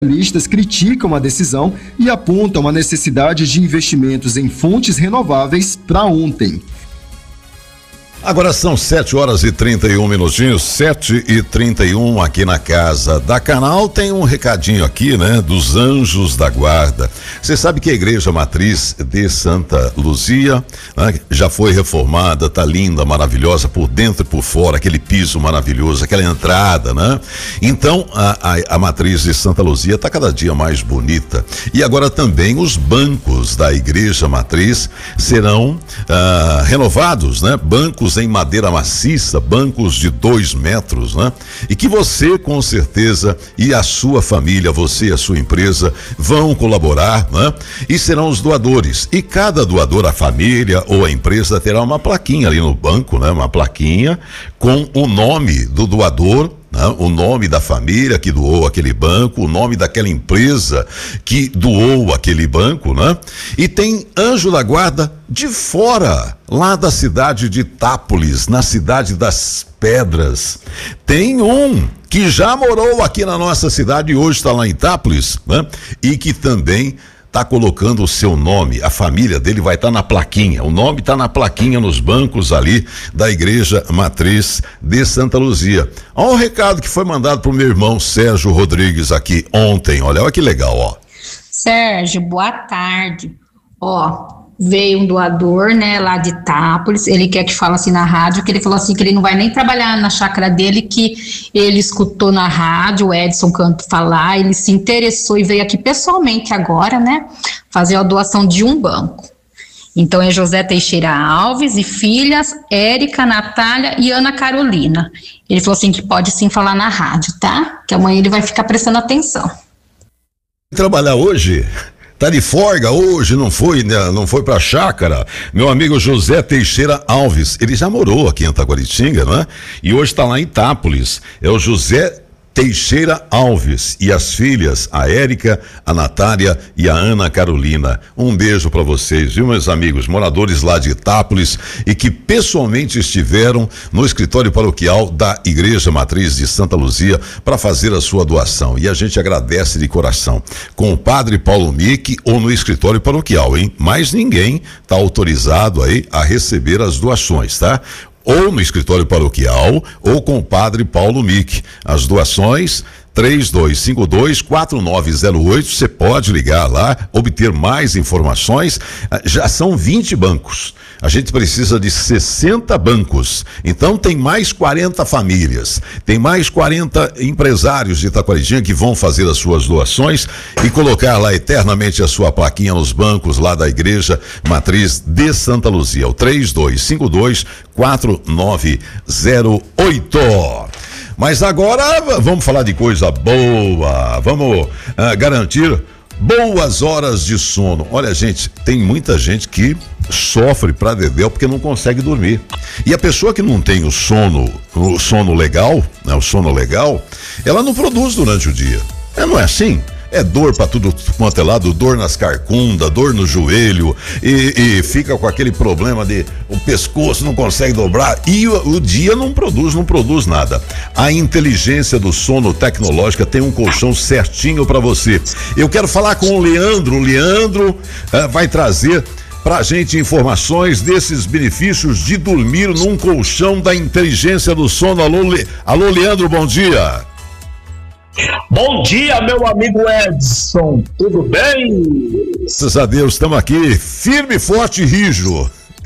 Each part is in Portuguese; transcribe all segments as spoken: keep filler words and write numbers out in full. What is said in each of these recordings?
Especialistas criticam a decisão e apontam a necessidade de investimentos em fontes renováveis para ontem. Agora são sete horas e trinta e um minutinhos, sete e trinta e um aqui na casa da Canal. Tem um recadinho aqui, né? Dos Anjos da Guarda. Você sabe que a Igreja Matriz de Santa Luzia, né, já foi reformada, tá linda, maravilhosa, por dentro e por fora, aquele piso maravilhoso, aquela entrada, né? Então, a, a, a Matriz de Santa Luzia tá cada dia mais bonita. E agora também os bancos da Igreja Matriz serão ah, renovados, né? Bancos em madeira maciça, bancos de dois metros, né? E que você, com certeza, e a sua família, você e a sua empresa vão colaborar, né? E serão os doadores. E cada doador, a família ou a empresa, terá uma plaquinha ali no banco, né? Uma plaquinha com o nome do doador, né? O nome da família que doou aquele banco, o nome daquela empresa que doou aquele banco, né? E tem Anjo da Guarda de fora, lá da cidade de Itápolis, na cidade das Pedras. Tem um que já morou aqui na nossa cidade e hoje está lá em Itápolis, né? E que também tá colocando o seu nome, a família dele vai estar tá na plaquinha, o nome está na plaquinha nos bancos ali da Igreja Matriz de Santa Luzia. Olha o recado que foi mandado pro meu irmão Sérgio Rodrigues aqui ontem, olha, olha que legal, ó. Sérgio, boa tarde. Ó, veio um doador, né, lá de Itápolis, ele quer que fale assim na rádio, que ele falou assim que ele não vai nem trabalhar na chácara dele, que ele escutou na rádio o Edson Canto falar, ele se interessou e veio aqui pessoalmente agora, né, fazer a doação de um banco. Então é José Teixeira Alves e filhas, Érica, Natália e Ana Carolina. Ele falou assim que pode sim falar na rádio, tá? Que amanhã ele vai ficar prestando atenção. Trabalhar hoje? Tá de folga hoje, não foi, né? Não foi pra chácara. Meu amigo José Teixeira Alves, ele já morou aqui em Taquaritinga, não é? E hoje tá lá em Itápolis. É o José Teixeira Alves e as filhas, a Érica, a Natália e a Ana Carolina. Um beijo para vocês, viu, meus amigos, moradores lá de Itápolis e que pessoalmente estiveram no escritório paroquial da Igreja Matriz de Santa Luzia para fazer a sua doação. E a gente agradece de coração. Com o padre Paulo Mick ou no escritório paroquial, hein? Mas ninguém tá autorizado aí a receber as doações, tá? Ou no escritório paroquial, ou com o padre Paulo Mick. As doações, três dois cinco dois, quatro nove zero oito, você pode ligar lá, obter mais informações. Já são vinte bancos. A gente precisa de sessenta bancos. Então tem mais quarenta famílias, tem mais quarenta empresários de Taquaritinga que vão fazer as suas doações e colocar lá eternamente a sua plaquinha nos bancos lá da Igreja Matriz de Santa Luzia. O três dois cinco dois, quatro nove zero oito. Mas agora vamos falar de coisa boa, vamos uh, garantir boas horas de sono. Olha, gente, tem muita gente que sofre pra dedéu porque não consegue dormir. E a pessoa que não tem o sono, o sono legal, né, o sono legal, ela não produz durante o dia. É, não é assim? É dor pra tudo quanto é lado, dor nas carcundas, dor no joelho e, e fica com aquele problema de o pescoço não consegue dobrar e o, o dia não produz, não produz nada. A inteligência do sono tecnológica tem um colchão certinho pra você. Eu quero falar com o Leandro, o Leandro uh, vai trazer pra gente informações desses benefícios de dormir num colchão da inteligência do sono. Alô, Le... Alô Leandro, bom dia. Bom dia, meu amigo Edson, tudo bem? Graças a Deus, estamos aqui, firme, forte e rijo.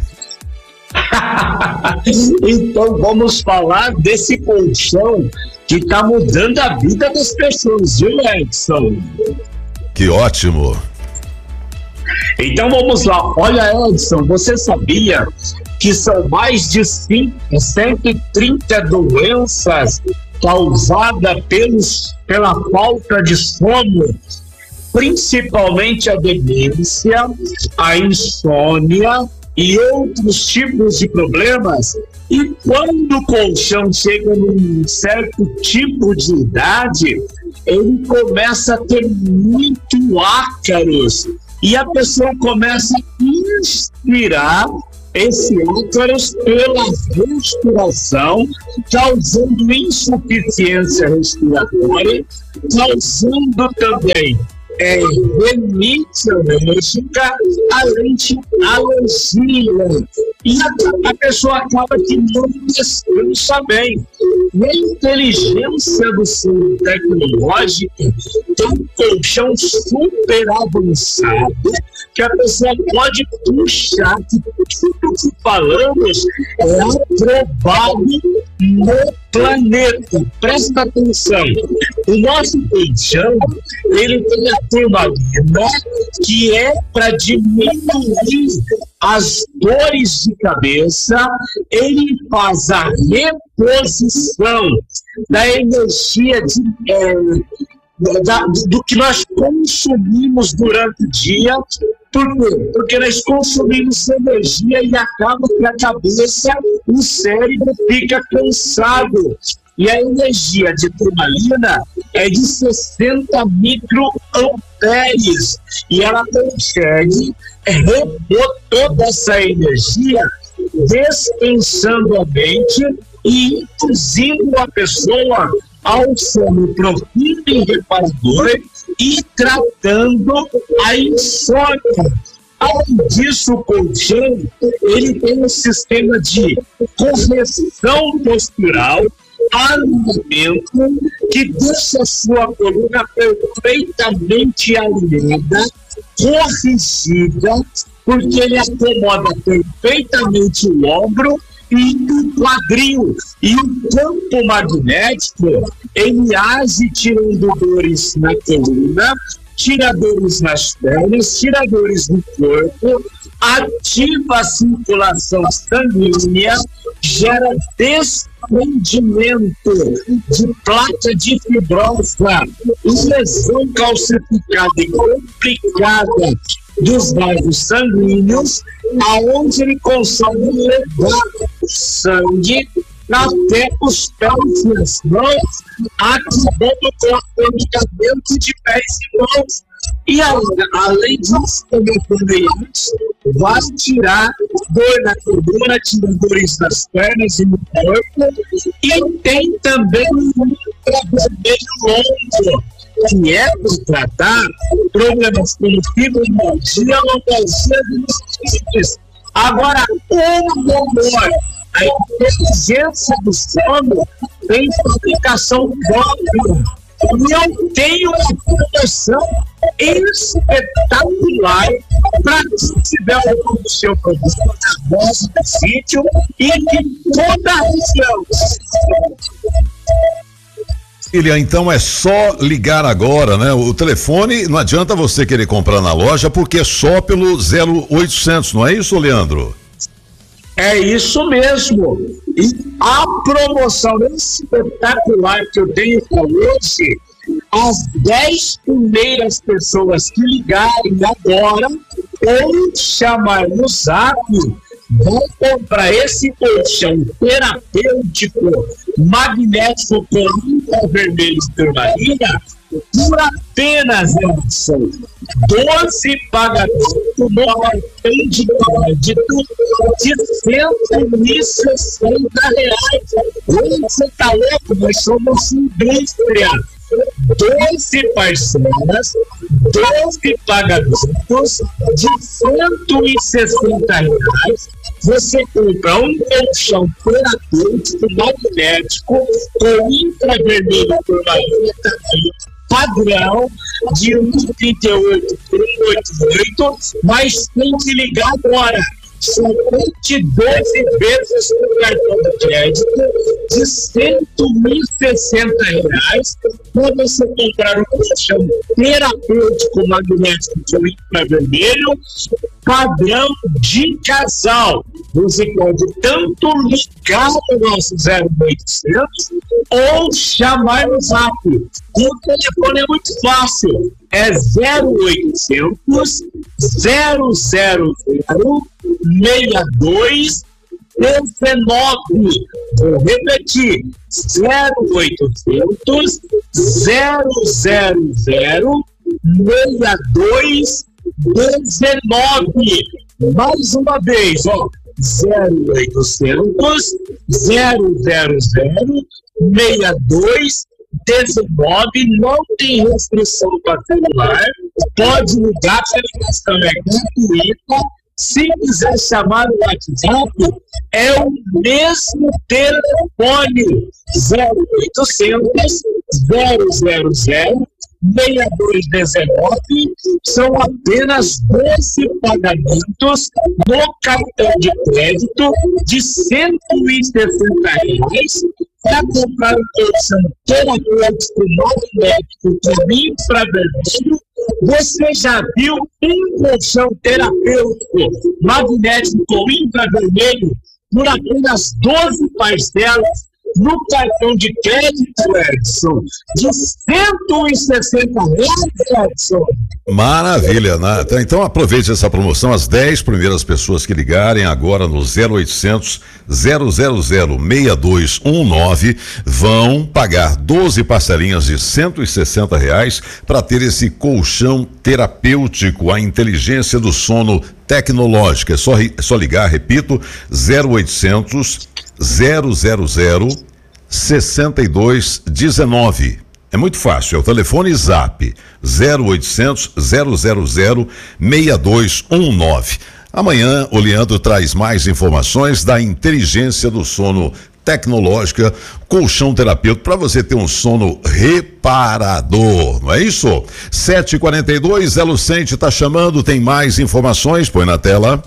Então vamos falar desse colchão que está mudando a vida das pessoas, viu, Edson? Que ótimo. Então vamos lá, olha, Edson, você sabia que são mais de cento e trinta doenças causada pelos, pela falta de sono, principalmente a demência, a insônia e outros tipos de problemas. E quando o colchão chega num certo tipo de idade, ele começa a ter muito ácaros e a pessoa começa a inspirar esse ácaros pela respiração, causando insuficiência respiratória, causando também é, rinite alérgica, além de alergia. E a, a pessoa acaba que não descansa bem. E a inteligência do centro tecnológico tem um colchão super avançado que a pessoa pode puxar, que tudo que falamos é aprovado no planeta. Presta atenção. O nosso colchão, ele tem a turmalina, que é para diminuir as dores de cabeça. Ele faz a reposição da energia de, é, da, do que nós consumimos durante o dia. Por quê? Porque nós consumimos energia e acaba que a cabeça, o cérebro fica cansado. E a energia de turmalina é de sessenta microamperes. E ela consegue repor toda essa energia, descansando a mente e induzindo a pessoa ao sono profundo e reparador e tratando a insônia. Além disso, o colchão, ele tem um sistema de correção postural, alinhamento, que deixa a sua coluna perfeitamente alinhada, corrigida, porque ele acomoda perfeitamente o ombro e o quadril. E o campo magnético, ele age tirando dores na coluna, tira dores nas pernas, tira dores no corpo, ativa a circulação sanguínea, gera desprendimento de placa de fibrosa, lesão calcificada e complicada dos vasos sanguíneos, aonde ele consegue levar o sangue até os pés e as mãos, acabando com o medicamento de pés e mãos. E além disso, como eu falei antes, vai tirar dor na coluna, tira dores nas pernas e no corpo. E tem também um ultravermelho longo, que é para tratar problemas como fibromialgia, lombalgia e meniscite. Agora, o humor, a inteligência do sono tem fabricação própria. E eu tenho uma promoção espetacular para quem tiver o seu produto na voz do sítio e de toda a região. Filha, então é só ligar agora, né? O telefone, não adianta você querer comprar na loja, porque é só pelo zero oitocentos, não é isso, Leandro? É isso mesmo. E a promoção espetacular que eu tenho para hoje, as dez primeiras pessoas que ligarem agora ou chamar no zap, vão comprar esse colchão terapêutico magnético com infravermelho e turmalina por apenas, Edson, doze pagamentos no cartão de crédito de cento e sessenta reais. Você tá louco? Nós somos indústria. doze parcelas, doze pagamentos de cento e sessenta reais. Você compra um colchão terapêutico magnético com infravermelho turmalina padrão de um vírgula trinta e oito por um vírgula oitenta e oito, mas tem que ligar agora. Somente doze vezes com cartão de crédito de cento e sessenta reais para você comprar um colchão terapêutico magnético com infravermelho padrão de casal. Você pode tanto ligar no nosso zero oitocentos ou chamar no zap. E o telefone é muito fácil. É zero oitocentos, zero zero zero, seis dois um nove. Vou repetir. zero oitocentos, zero zero zero, seis dois um nove. Mais uma vez, ó. zero oitocentos, zero zero zero, seis dois um nove, não tem restrição para celular, pode ligar, a ligação é gratuita. Se quiser chamar o WhatsApp, é o mesmo telefone, zero oitocentos, zero zero zero, seis dois um nove, são apenas doze pagamentos no cartão de crédito de cento e sessenta reais para comprar um colchão terapêutico magnético de infravermelho. Você já viu um colchão terapêutico magnético infravermelho por apenas doze parcelas no cartão de crédito, Edson, de cento e sessenta reais, Edson? Maravilha, né? Então aproveite essa promoção, as dez primeiras pessoas que ligarem agora no zero oitocentos, zero zero zero, seis dois um nove vão pagar doze parcelinhas de cento e sessenta reais para ter esse colchão terapêutico, a inteligência do sono tecnológica. É só, é só ligar, repito, zero oitocentos, zero zero zero, seis dois um nove. É muito fácil, é o telefone Zap zero oitocentos, zero zero zero, seis dois um nove. Amanhã o Leandro traz mais informações da inteligência do sono tecnológica, colchão terapêutico, para você ter um sono reparador, não é isso? sete e quarenta e dois, Zé Lucente tá chamando, tem mais informações, põe na tela.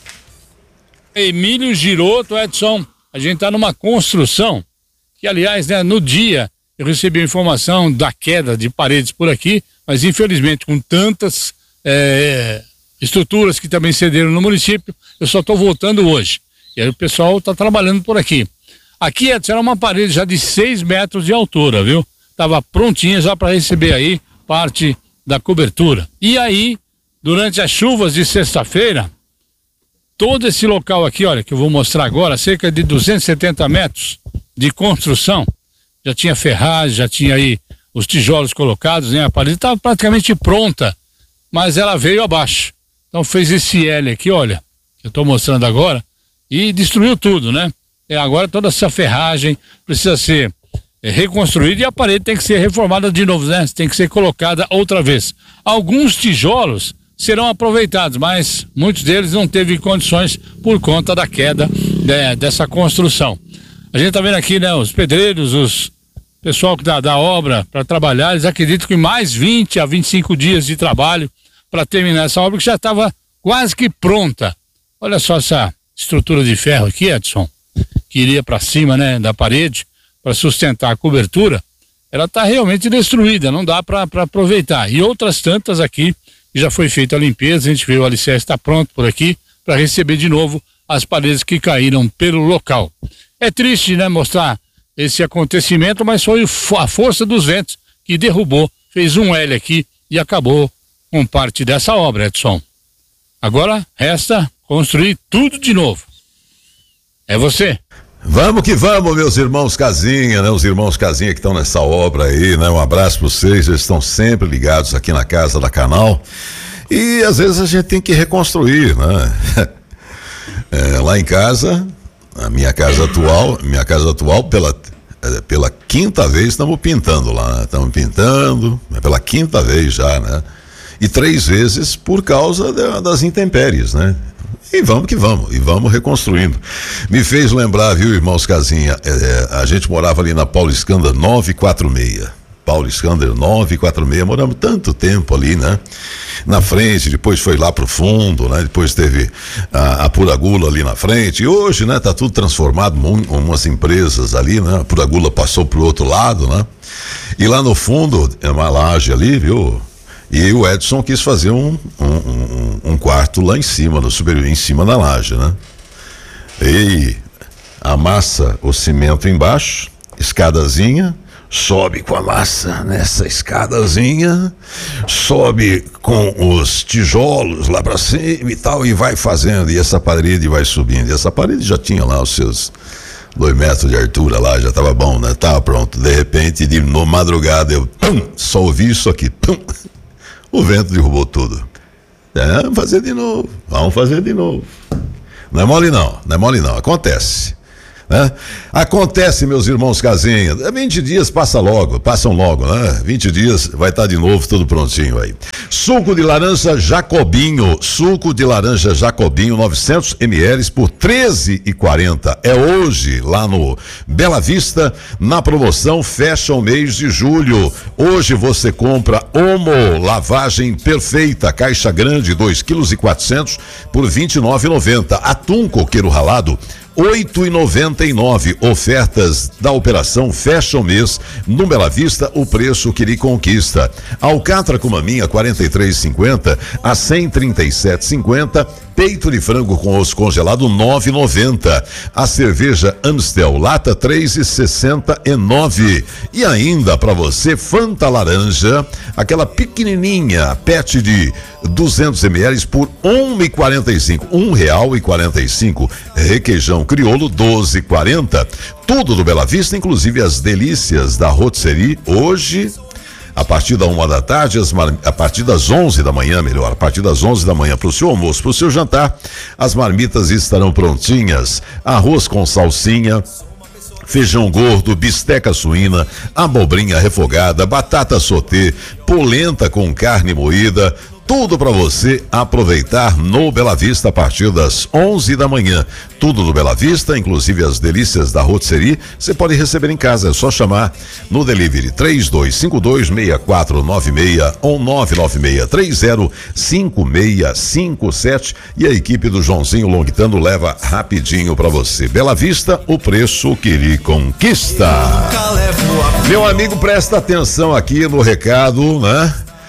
Emílio Giroto, Edson, a gente tá numa construção, que aliás, né, no dia eu recebi a informação da queda de paredes por aqui, mas infelizmente com tantas é, estruturas que também cederam no município, eu só estou voltando hoje. E aí o pessoal está trabalhando por aqui. Aqui, Edson, era uma parede já de seis metros de altura, viu? Tava prontinha já para receber aí parte da cobertura. E aí, durante as chuvas de sexta-feira, todo esse local aqui, olha, que eu vou mostrar agora, cerca de duzentos e setenta metros de construção, já tinha ferragem, já tinha aí os tijolos colocados, né? A parede estava praticamente pronta, mas ela veio abaixo. Então fez esse L aqui, olha, que eu estou mostrando agora, e destruiu tudo, né? E agora toda essa ferragem precisa ser é, reconstruída e a parede tem que ser reformada de novo, né? Tem que ser colocada outra vez. Alguns tijolos serão aproveitados, mas muitos deles não teve condições por conta da queda né, dessa construção. A gente tá vendo aqui, né, os pedreiros, os pessoal que dá da obra para trabalhar, eles acreditam que mais vinte a vinte e cinco dias de trabalho para terminar essa obra que já estava quase que pronta. Olha só essa estrutura de ferro aqui, Edson, que iria para cima, né, da parede para sustentar a cobertura. Ela está realmente destruída, não dá para aproveitar. E outras tantas aqui já foi feita a limpeza, a gente viu o alicerce está pronto por aqui para receber de novo as paredes que caíram pelo local. É triste, né, mostrar esse acontecimento, mas foi a força dos ventos que derrubou, fez um L aqui e acabou com parte dessa obra, Edson. Agora resta construir tudo de novo. É você. Vamos que vamos, meus irmãos Casinha, né? Os irmãos Casinha que estão nessa obra aí, né? Um abraço para vocês, eles estão sempre ligados aqui na casa da Canal e às vezes a gente tem que reconstruir, né? É, lá em casa, a minha casa atual, minha casa atual pela, pela quinta vez estamos pintando lá, estamos né? pintando, pela quinta vez já, né? E três vezes por causa de, das intempéries, né? E vamos que vamos, e vamos reconstruindo. Me fez lembrar, viu, irmãos Casinha, é, a gente morava ali na Paulo Escander novecentos e quarenta e seis. Paulo Escander novecentos e quarenta e seis, moramos tanto tempo ali, né? Na frente, depois foi lá pro fundo, né? Depois teve a, a Puragula ali na frente, e hoje, né? Tá tudo transformado, um, umas empresas ali, né? A Puragula passou pro outro lado, né? E lá no fundo, é uma laje ali, viu? E o Edson quis fazer um, um, um, um quarto lá em cima, no superior, em cima da laje, né? E amassa o cimento embaixo, escadazinha, sobe com a massa nessa escadazinha, sobe com os tijolos lá pra cima e tal, e vai fazendo, e essa parede vai subindo. E essa parede já tinha lá os seus dois metros de altura lá, já tava bom, né? Tava pronto. De repente, de no madrugada, eu pum, só ouvi isso aqui, pum. O vento derrubou tudo. É, vamos fazer de novo, vamos fazer de novo. Não é mole não, não é mole não, acontece. Né? Acontece, meus irmãos casinha, vinte dias passa logo, passam logo, né? vinte dias vai estar de novo tudo prontinho aí. Suco de laranja Jacobinho, suco de laranja Jacobinho, novecentos mililitros por treze reais e quarenta centavos. É hoje lá no Bela Vista, na promoção fecha o mês de julho. Hoje você compra Omo lavagem perfeita, caixa grande, dois quilos e quatrocentos por vinte e nove reais e noventa centavos. Atum coqueiro ralado oito reais e noventa e nove centavos. Ofertas da operação fecha o mês. No Bela Vista, o preço que lhe conquista. Alcatra com maminha quarenta e três reais e cinquenta centavos a cento e trinta e sete reais e cinquenta centavos. Peito de frango com osso congelado nove reais e noventa centavos. A cerveja Amstel lata três reais e sessenta e nove centavos. E ainda para você Fanta laranja, aquela pequenininha pet de duzentos mililitros por um real e quarenta e cinco centavos. um real e quarenta e cinco centavos. Requeijão crioulo doze reais e quarenta centavos. Tudo do Bela Vista, inclusive as delícias da rotisserie. Hoje, a partir da uma da tarde, as mar... a partir das onze da manhã, melhor, a partir das onze da manhã, para o seu almoço, para o seu jantar, as marmitas estarão prontinhas. Arroz com salsinha, feijão gordo, bisteca suína, abobrinha refogada, batata sauté, polenta com carne moída. Tudo para você aproveitar no Bela Vista a partir das onze da manhã. Tudo do Bela Vista, inclusive as delícias da rotisserie, você pode receber em casa. É só chamar no delivery três dois cinco dois, seis quatro nove seis ou nove nove seis três zero cinco seis cinco sete e a equipe do Joãozinho Longitano leva rapidinho para você. Bela Vista, o preço que lhe conquista. Meu amigo, presta atenção aqui no recado, né?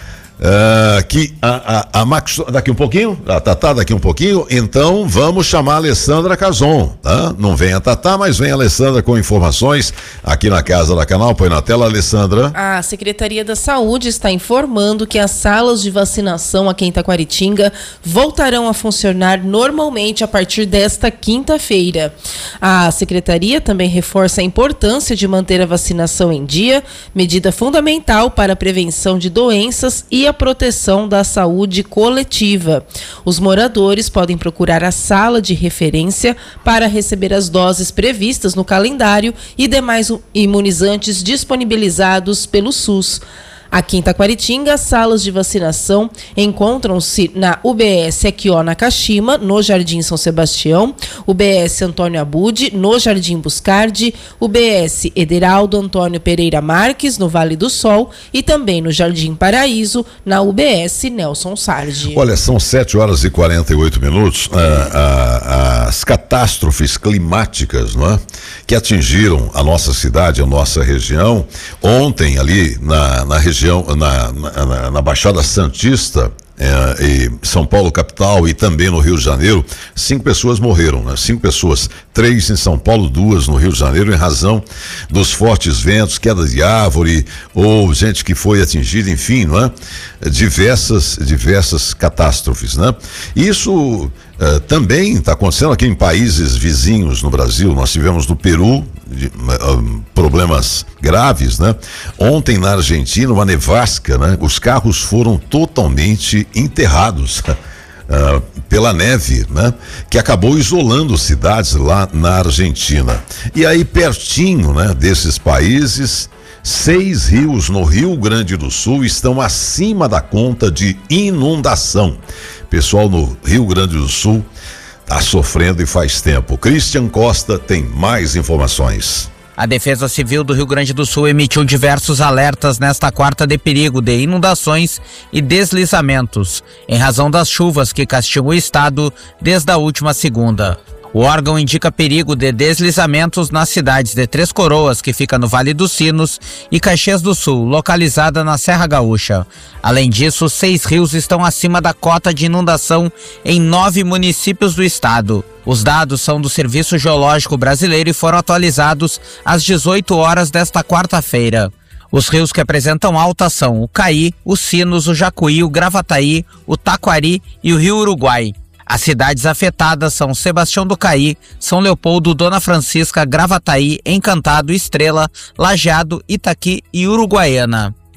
Uh, que a, a, a Max daqui um pouquinho, a Tatá daqui um pouquinho, então vamos chamar a Alessandra Cazon, tá? Não vem a Tatá, mas vem a Alessandra com informações aqui na casa da Canal. Põe na tela, Alessandra. A Secretaria da Saúde está informando que as salas de vacinação aqui em Taquaritinga voltarão a funcionar normalmente a partir desta quinta-feira. A Secretaria também reforça a importância de manter a vacinação em dia, medida fundamental para a prevenção de doenças e a proteção da saúde coletiva. Os moradores podem procurar a sala de referência para receber as doses previstas no calendário e demais imunizantes disponibilizados pelo SUS. Aqui em Taquaritinga, as salas de vacinação encontram-se na U B S Aqui ó Nakashima, no Jardim São Sebastião, U B S Antônio Abud, no Jardim Buscardi, U B S Ederaldo Antônio Pereira Marques, no Vale do Sol, e também no Jardim Paraíso, na U B S Nelson Sardi. Olha, são sete horas e quarenta e oito minutos. Ah, ah, as catástrofes climáticas, não é? Que atingiram a nossa cidade, a nossa região. Ontem, ali na, na região Na, na, na Baixada Santista, é, e São Paulo capital e também no Rio de Janeiro, cinco pessoas morreram, né? Cinco pessoas, três em São Paulo, duas no Rio de Janeiro, em razão dos fortes ventos, queda de árvore, ou gente que foi atingida, enfim, não é? Diversas, diversas catástrofes, né? Isso Uh, também está acontecendo aqui em países vizinhos no Brasil. Nós tivemos no Peru de, uh, problemas graves, né? Ontem na Argentina, uma nevasca, né? Os carros foram totalmente enterrados uh, pela neve, né? Que acabou isolando cidades lá na Argentina. E aí pertinho, né? Desses países, seis rios no Rio Grande do Sul estão acima da conta de inundação. Pessoal no Rio Grande do Sul está sofrendo e faz tempo. Christian Costa tem mais informações. A Defesa Civil do Rio Grande do Sul emitiu diversos alertas nesta quarta de perigo de inundações e deslizamentos, em razão das chuvas que castigam o estado desde a última segunda. O órgão indica perigo de deslizamentos nas cidades de Três Coroas, que fica no Vale dos Sinos, e Caxias do Sul, localizada na Serra Gaúcha. Além disso, seis rios estão acima da cota de inundação em nove municípios do estado. Os dados são do Serviço Geológico Brasileiro e foram atualizados às dezoito horas desta quarta-feira. Os rios que apresentam alta são o Caí, o Sinos, o Jacuí, o Gravataí, o Taquari e o Rio Uruguai. As cidades afetadas são Sebastião do Caí, São Leopoldo, Dona Francisca, Gravataí, Encantado, Estrela, Lajeado, Itaqui e Uruguaiana.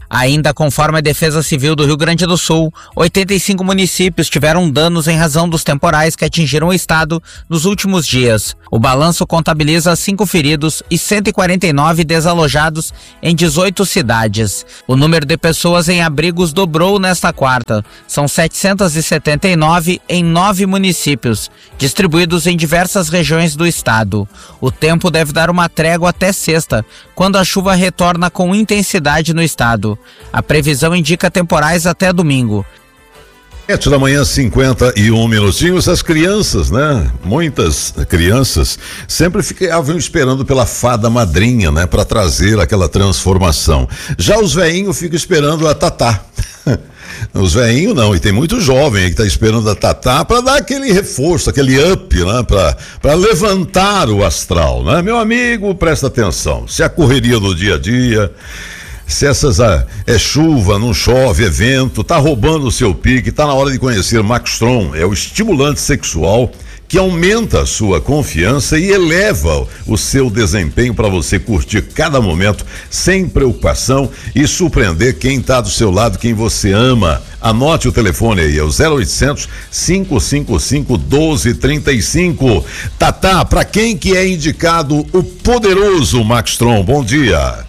Ainda conforme a Defesa Civil do Rio Grande do Sul, oitenta e cinco municípios tiveram danos em razão dos temporais que atingiram o estado nos últimos dias. O balanço contabiliza cinco feridos e cento e quarenta e nove desalojados em dezoito cidades. O número de pessoas em abrigos dobrou nesta quarta. São setecentos e setenta e nove em nove municípios, distribuídos em diversas regiões do estado. O tempo deve dar uma trégua até sexta, quando a chuva retorna com intensidade no estado. A previsão indica temporais até domingo. Sete da manhã, cinquenta e um minutinhos. As crianças, né? Muitas crianças sempre ficavam esperando pela fada madrinha, né? Para trazer aquela transformação. Já os veinhos ficam esperando a Tatá. Os veinhos não, e tem muito jovem aí que tá esperando a Tatá para dar aquele reforço, aquele up, né? Para para levantar o astral, né? Meu amigo, presta atenção. Se a correria do dia a dia, se essas ah, é chuva, não chove, é vento, tá roubando o seu pique, tá na hora de conhecer Maxtron. É o estimulante sexual que aumenta a sua confiança e eleva o seu desempenho para você curtir cada momento sem preocupação e surpreender quem tá do seu lado, quem você ama. Anote o telefone aí, é o zero oitocentos, cinco cinco cinco, um dois três cinco. Tatá, para quem que é indicado o poderoso Maxtron? Bom dia.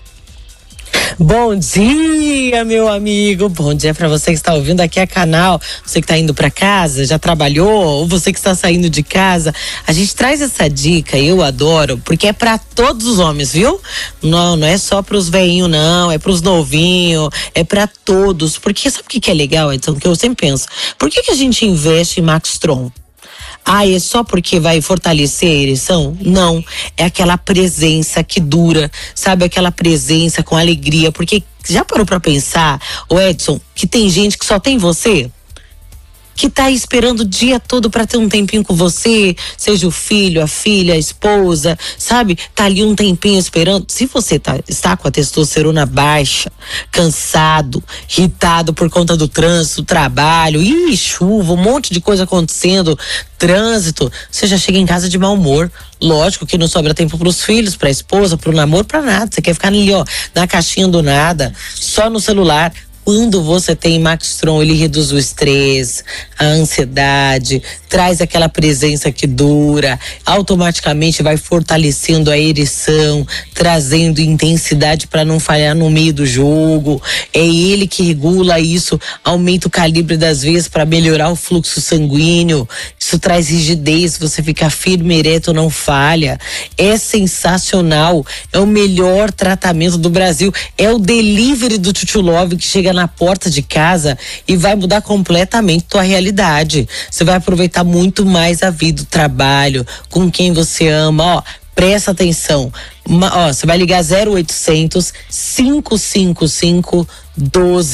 Bom dia, meu amigo. Bom dia para você que está ouvindo aqui a canal. Você que está indo para casa, já trabalhou, ou você que está saindo de casa. A gente traz essa dica, eu adoro, porque é para todos os homens, viu? Não, não é só para os velhinhos, não. É para os novinhos, é para todos. Porque sabe o que que é legal, Edson? Que eu sempre penso. Por que que a gente investe em Maxtron? Ah, é só porque vai fortalecer a ereção? Não, é aquela presença que dura, sabe? Aquela presença com alegria, porque já parou pra pensar, ô Edson, que tem gente que só tem você? Que tá aí esperando o dia todo pra ter um tempinho com você, seja o filho, a filha, a esposa, sabe? Tá ali um tempinho esperando. Se você tá, está com a testosterona baixa, cansado, irritado por conta do trânsito, trabalho, ih, chuva, um monte de coisa acontecendo, trânsito, você já chega em casa de mau humor. Lógico que não sobra tempo pros filhos, pra esposa, pro namoro, pra nada. Você quer ficar ali, ó, na caixinha do nada, só no celular. Quando você tem Maxtron, ele reduz o estresse, a ansiedade, traz aquela presença que dura, automaticamente vai fortalecendo a ereção, trazendo intensidade para não falhar no meio do jogo. É ele que regula isso, aumenta o calibre das veias para melhorar o fluxo sanguíneo. Isso traz rigidez, você fica firme, ereto, não falha. É sensacional, é o melhor tratamento do Brasil. É o delivery do Tchutchu Love que chega na porta de casa e vai mudar completamente tua realidade. Você vai aproveitar muito mais a vida, o trabalho, com quem você ama, ó. Presta atenção. Uma, ó, você vai ligar zero oitocentos, cinco cinco cinco, um dois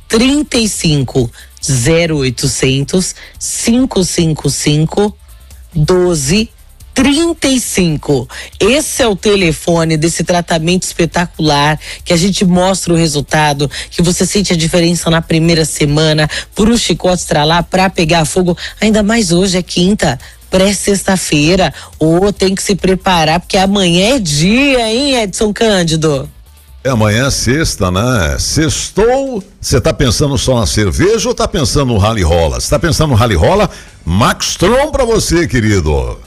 três cinco. zero oitocentos, cinco cinco cinco, um dois trinta e cinco. Esse é o telefone desse tratamento espetacular que a gente mostra o resultado, que você sente a diferença na primeira semana, por um chicote estralar pra pegar fogo, ainda mais hoje é quinta, pré-sexta-feira, ou tem que se preparar porque amanhã é dia, hein, Edson Cândido? É, amanhã é sexta, né? Sextou, você tá pensando só na cerveja ou tá pensando no rally rola? Você tá pensando no rally rola? Maxtron pra você, querido.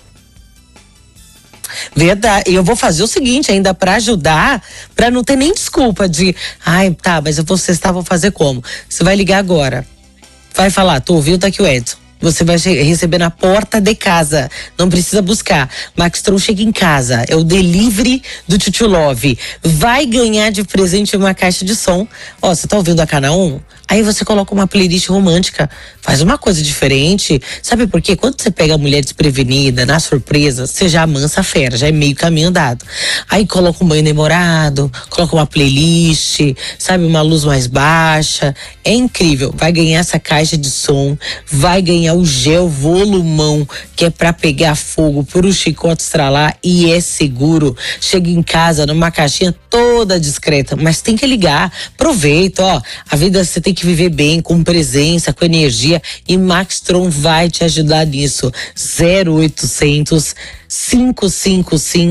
Verdade, e eu vou fazer o seguinte ainda pra ajudar, pra não ter nem desculpa de, ai, tá, mas eu vou sextar, vou fazer como? Você vai ligar agora, vai falar, tô ouvindo, tá aqui o Edson. Você vai receber na porta de casa, não precisa buscar. Maxtron chega em casa, é o delivery do Tchutchu Love. Vai ganhar de presente uma caixa de som. Ó, você tá ouvindo a Canal um? Aí você coloca uma playlist romântica, faz uma coisa diferente. Sabe por quê? Quando você pega a mulher desprevenida, na surpresa, você já amansa a fera, já é meio caminho andado. Aí coloca um banho demorado, coloca uma playlist, sabe, uma luz mais baixa. É incrível, vai ganhar essa caixa de som, vai ganhar o gel volumão, que é pra pegar fogo, por um chicote estralar, e é seguro. Chega em casa numa caixinha toda discreta, mas tem que ligar, aproveita, ó, a vida você tem que viver bem, com presença, com energia, e Maxtron vai te ajudar nisso. zero oitocentos, cinco cinco cinco,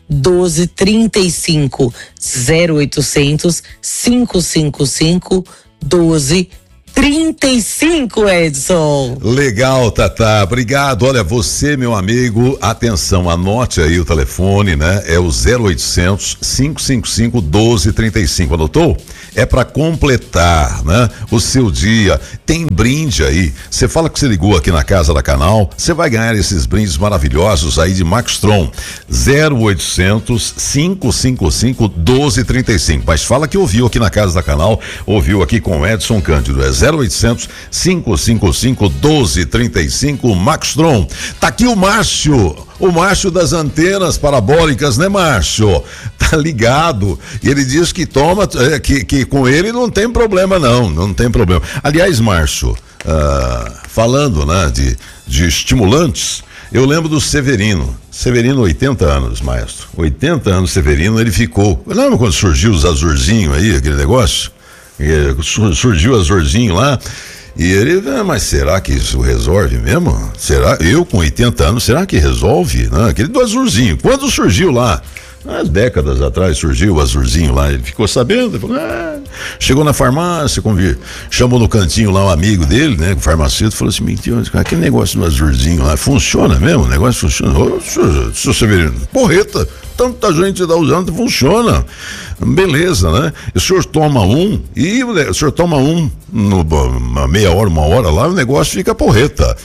doze trinta e cinco. zero oitocentos, cinco cinco cinco, doze trinta e cinco, Edson. Legal, Tatá, obrigado. Olha, você, meu amigo, atenção, anote aí o telefone, né? É o zero oitocentos, cinco cinco cinco, doze trinta e cinco. Anotou? É para completar, né? O seu dia. Tem brinde aí. Você fala que você ligou aqui na Casa da Canal, você vai ganhar esses brindes maravilhosos aí de Maxtron. zero oitocentos, cinco cinco cinco, doze trinta e cinco. Mas fala que ouviu aqui na Casa da Canal, ouviu aqui com o Edson Cândido. É zero oitocentos, cinco cinco cinco, doze trinta e cinco, Maxtron. Tá aqui o Márcio, o Márcio das antenas parabólicas, né, Márcio? Tá ligado. E ele diz que toma, é, que, que com ele não tem problema não, não tem problema. Aliás, Márcio, ah, falando, né, de, de estimulantes, eu lembro do Severino. Severino, oitenta anos, maestro. oitenta anos, Severino, ele ficou. Lembra quando surgiu os azurzinhos aí, aquele negócio? E surgiu o azurzinho lá. E ele, ah, mas será que isso resolve mesmo? Será? Eu com oitenta anos, será que resolve? Não, aquele do azurzinho. Quando surgiu lá? Umas décadas atrás surgiu o azurzinho lá, ele ficou sabendo, falou, ah, chegou na farmácia, convir, chamou no cantinho lá um amigo dele, né, o farmacêutico, falou assim, mentira, aquele negócio do azurzinho lá, funciona mesmo? O negócio funciona? Ô, senhor, senhor Severino, porreta, tanta gente tá usando, funciona. Beleza, né? O senhor toma um e o senhor toma um, no, uma meia hora, uma hora lá, o negócio fica porreta.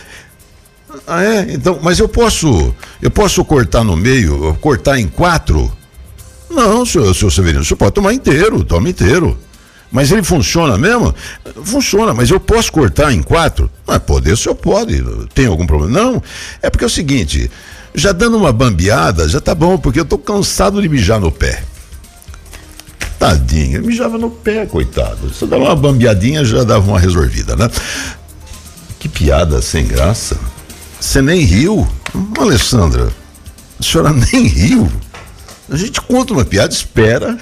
Ah, é? Então, mas eu posso, eu posso cortar no meio, cortar em quatro? Não, senhor, senhor Severino, o senhor pode tomar inteiro, toma inteiro. Mas ele funciona mesmo? Funciona, mas eu posso cortar em quatro? Mas poder, o senhor pode, tem algum problema? Não, é porque é o seguinte, já dando uma bambeada, já tá bom, porque eu tô cansado de mijar no pé. Tadinho, ele mijava no pé, coitado. Só dava uma bambeadinha, já dava uma resolvida, né? Que piada sem graça. Você nem riu? Alessandra, a senhora nem riu? A gente conta uma piada, espera.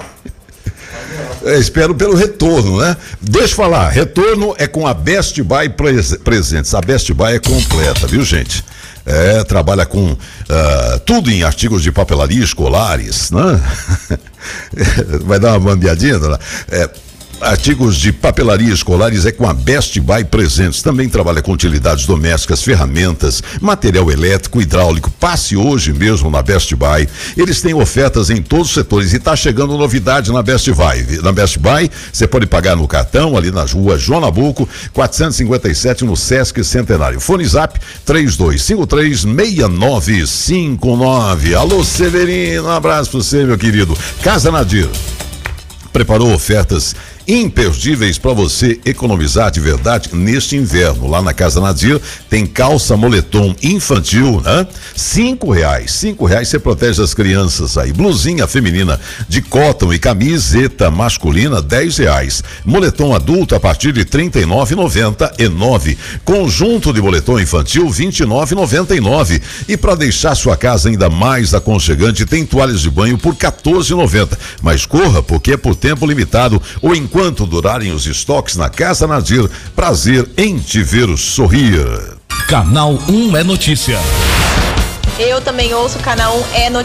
É, espero pelo retorno, né? Deixa eu falar, retorno é com a Best Buy pres- Presentes. A Best Buy é completa, viu, gente? É, trabalha com uh, tudo em artigos de papelaria escolares, né? Vai dar uma bambeadinha, dona? É, artigos de papelaria escolares é com a Best Buy Presentes. Também trabalha com utilidades domésticas, ferramentas, material elétrico, hidráulico. Passe hoje mesmo na Best Buy. Eles têm ofertas em todos os setores e tá chegando novidade na Best Buy. Na Best Buy, você pode pagar no cartão ali na rua João Nabuco, quatrocentos e cinquenta e sete no Sesc Centenário. Fone Zap três dois cinco três, seis nove cinco nove. Alô, Severino, um abraço pra você, meu querido. Casa Nadir preparou ofertas imperdíveis para você economizar de verdade neste inverno. Lá na Casa Nadir tem calça moletom infantil, né? Cinco reais, cinco reais você protege as crianças aí. Blusinha feminina de cotton e camiseta masculina, dez reais. Moletom adulto a partir de trinta e nove reais e noventa e nove centavos. Conjunto de moletom infantil, vinte e nove reais e noventa e nove centavos. E para deixar sua casa ainda mais aconchegante, tem toalhas de banho por quatorze reais e noventa centavos. Mas corra, porque é por tempo limitado ou enquanto Enquanto durarem os estoques na Casa Nadir. Prazer em te ver sorrir. Canal um é notícia. Eu também ouço o Canal um é notícia.